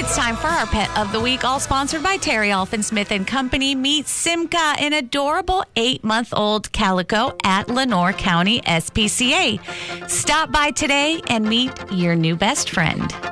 It's time for our Pet of the Week, all sponsored by Terry Alfin Smith & Company. Meet Simca, an adorable 8-month-old calico at Lenoir County SPCA. Stop by today and meet your new best friend.